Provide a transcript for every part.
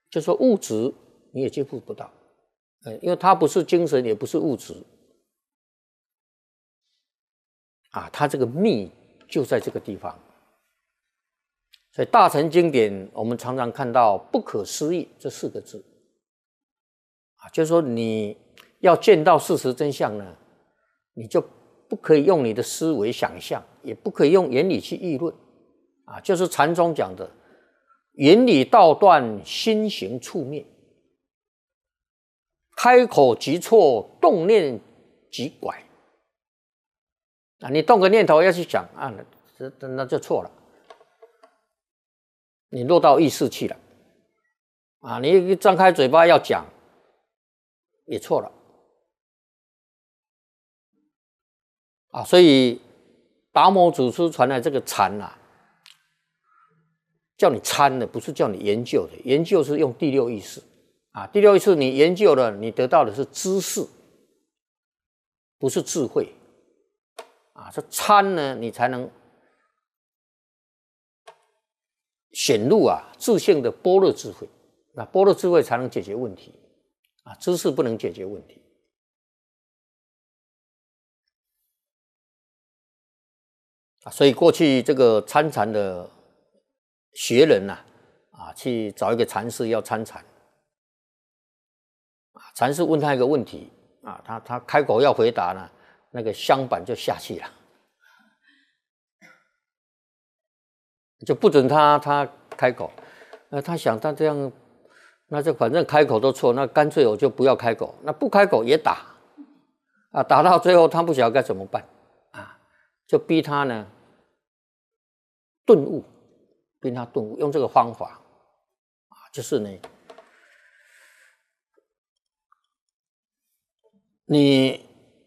就说物质你也接触不到，因为它不是精神，也不是物质啊，它这个密就在这个地方。所以大乘经典我们常常看到不可思议这4个字啊，就是说你要见到事实真相呢，你就不可以用你的思维想象，也不可以用原理去议论啊，就是禅宗讲的原理道断，心行处灭，开口即错，动念即拐啊！你动个念头要去想啊，那就错了，你落到意识去了啊！你一张开嘴巴要讲，也错了啊！所以达摩祖师传来这个禅啊，叫你参的，不是叫你研究的，研究是用第6意识啊，第6意识你研究了，你得到的是知识，不是智慧啊。这参呢，你才能显露啊自性的般若智慧，那般若智慧才能解决问题啊，知识不能解决问题啊。所以过去这个参禅的学人呐啊，去找一个禅师要参禅啊，禅师问他一个问题啊，他开口要回答呢，那个香板就下去了，就不准他开口。他想他这样，那就反正开口都错，那干脆我就不要开口，那不开口也打啊，打到最后他不晓得该怎么办啊，就逼他呢顿悟，逼他顿悟，用这个方法啊，就是呢，你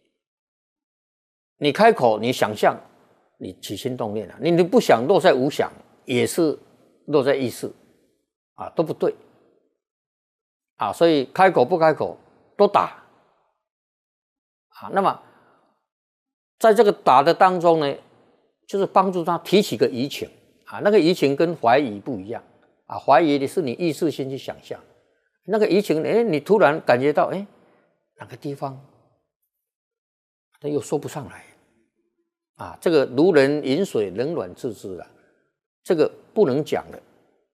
开口，你想象，你起心动念了，你不想落在无想，也是落在意识啊，都不对啊，所以开口不开口都打啊。那么在这个打的当中呢，就是帮助他提起个疑情啊，那个疑情跟怀疑不一样啊，怀疑的是你意识先去想象，那个疑情，你突然感觉到，哪个地方，他又说不上来啊，这个如人饮水，冷暖自知啊，这个不能讲的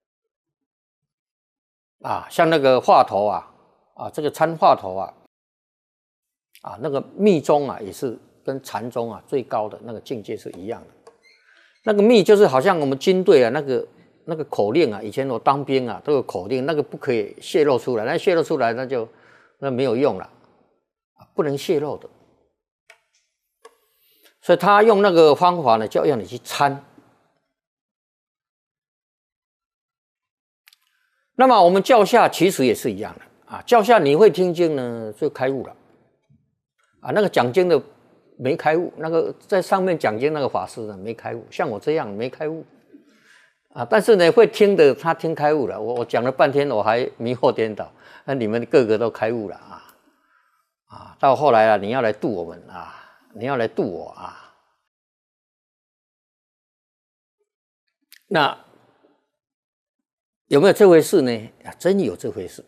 啊，像那个话头啊，这个参话头啊，那个密宗啊，也是跟禅宗啊最高的那个境界是一样的。那个密就是好像我们军队啊，那个口令啊，以前我当兵啊都有口令，那个不可以泄露出来，那泄露出来那没有用了，不能泄露的。所以他用那个方法呢，就要你去参。那么我们教下其实也是一样的啊，教下你会听经呢，就开悟了啊。那个讲经的没开悟，那个在上面讲经那个法师呢没开悟，像我这样没开悟啊。但是呢，会听的他听开悟了，我讲了半天我还迷惑颠倒，那你们个个都开悟了啊。到后来啊，你要来度我们啊，你要来度我啊。那有没有这回事呢？真有这回事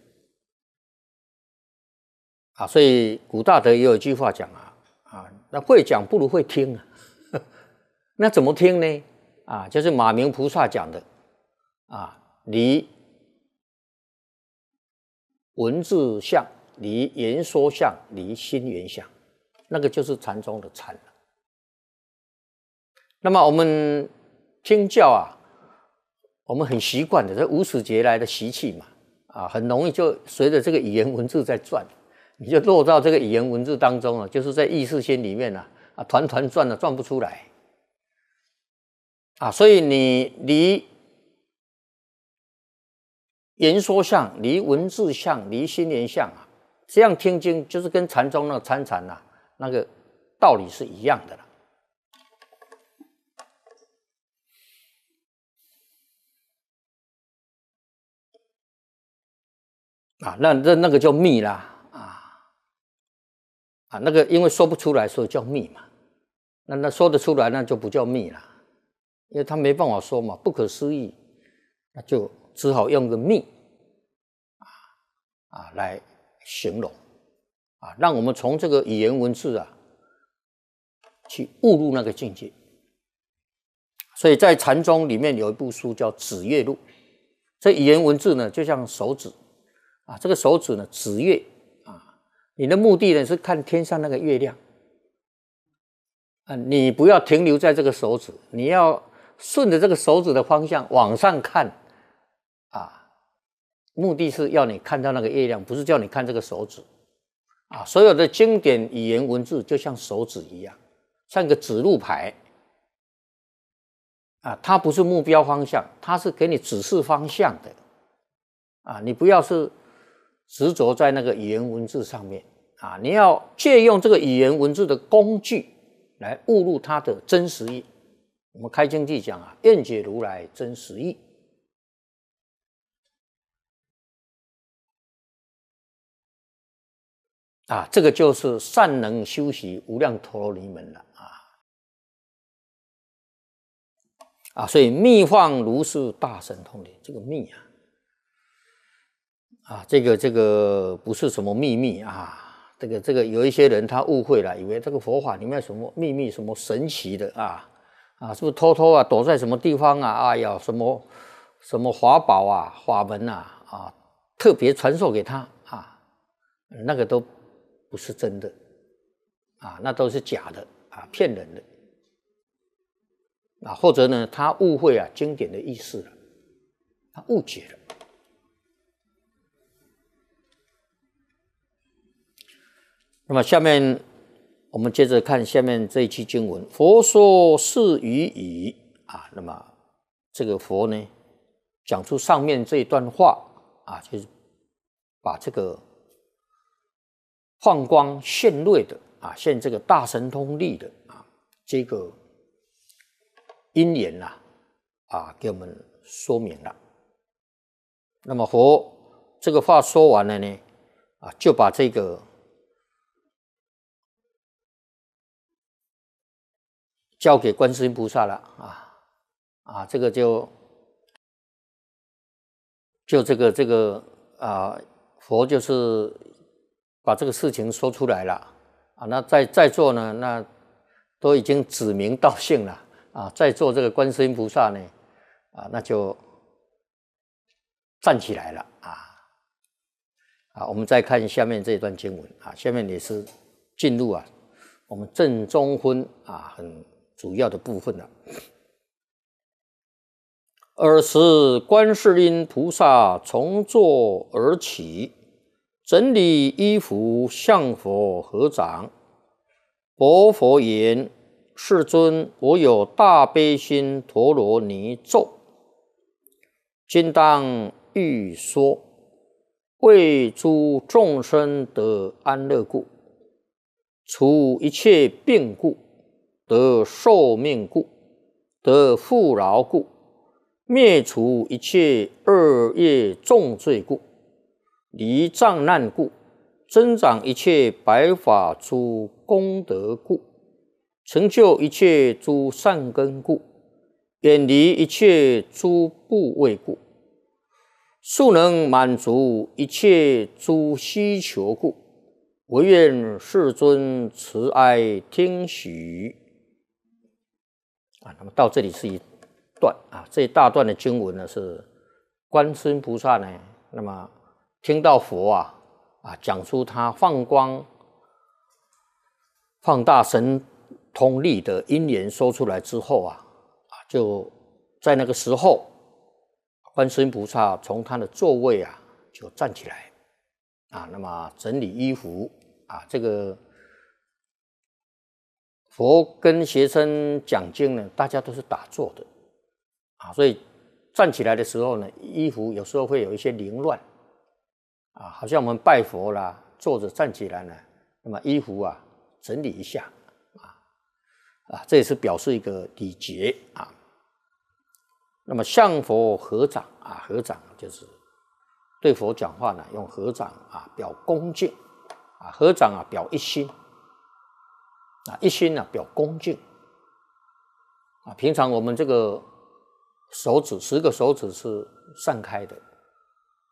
啊！所以古大德也有一句话讲那会讲不如会听啊。那怎么听呢？就是马明菩萨讲的离文字相，离言说相，离心缘相，那个就是禅宗的禅了。那么我们听教我们很习惯的，这无始劫来的习气嘛，很容易就随着这个语言文字在转，你就落到这个语言文字当中就是在意识心里面团团转转不出来所以你离言说相，离文字相，离心缘相这样听经就是跟禅宗那个参禅那个道理是一样的了。那个叫密啦那个因为说不出来，所以叫密嘛。那说得出来，那就不叫密啦，因为他没办法说嘛，不可思议，那就只好用个密来形容让我们从这个语言文字去悟入那个境界。所以在禅宗里面有一部书叫《指月录》，这语言文字呢就像手指这个手指呢指月你的目的呢是看天上那个月亮你不要停留在这个手指，你要顺着这个手指的方向往上看目的是要你看到那个月亮，不是叫你看这个手指所有的经典语言文字就像手指一样，像个指路牌它不是目标方向，它是给你指示方向的你不要是执着在那个语言文字上面你要借用这个语言文字的工具来悟入它的真实义。我们开经地讲愿解如来真实义这个就是善能修习无量陀罗尼门了所以密放如是大神通力，这个密这个不是什么秘密这个有一些人他误会了，以为这个佛法里面有什么秘密什么神奇的是不是偷偷躲在什么地方有什么法宝法门特别传授给他那个都不是真的那都是假的骗人的或者呢他误会经典的意思了，他误解了。那么下面我们接着看下面这一期经文，佛说是语已那么这个佛呢讲出上面这一段话就是把这个放光现瑞的现这个大神通力的这个因缘给我们说明了。那么佛这个话说完了呢就把这个交给观世音菩萨了这个就这个佛就是把这个事情说出来了那在座呢那都已经指名道姓了在座这个观世音菩萨呢那就站起来了我们再看下面这一段经文下面也是进入我们正中分很主要的部分了。尔时观世音菩萨从座而起，整理衣服，向佛合掌。薄佛言：世尊，我有大悲心陀罗尼咒，今当欲说，为诸众生得安乐故，除一切病故，得寿命故，得富饶故，灭除一切恶业重罪故，离障难故，增长一切白法诸功德故，成就一切诸善根故，远离一切诸怖畏故，速能满足一切诸需求故，唯愿世尊慈哀听许。那么到这里是一段这一大段的经文呢，是观世音菩萨呢，那么听到佛讲出他放光放大神通力的因缘说出来之后就在那个时候，观世音菩萨从他的座位就站起来那么整理衣服这个佛跟学生讲经呢，大家都是打坐的所以站起来的时候呢，衣服有时候会有一些凌乱好像我们拜佛啦，坐着站起来呢，那么衣服整理一下这也是表示一个礼节那么向佛合掌合掌就是对佛讲话呢，用合掌表恭敬合掌表一心一心表恭敬平常我们这个手指10个手指是散开的